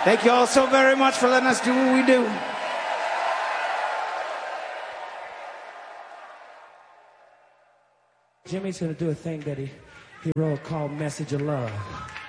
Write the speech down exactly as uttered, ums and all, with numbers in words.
Thank you all so very much for letting us do what we do. Jimmy's gonna do a thing that he, he wrote called Message of Love.